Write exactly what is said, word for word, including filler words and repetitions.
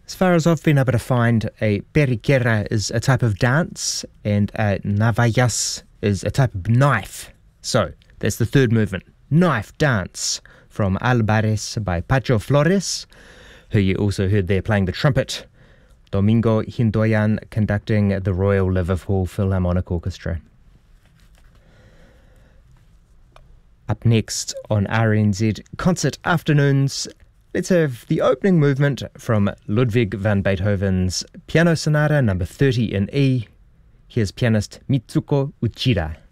As far as I've been able to find, a periquera is a type of dance and a navallas is a type of knife. So that's the third movement, Knife Dance, from Albares by Pacho Flores, who you also heard there playing the trumpet. Domingo Hindoyan conducting the Royal Liverpool Philharmonic Orchestra. Up next on R N Z Concert Afternoons, let's have the opening movement from Ludwig van Beethoven's Piano Sonata number thirty in E. Here's pianist Mitsuko Uchida.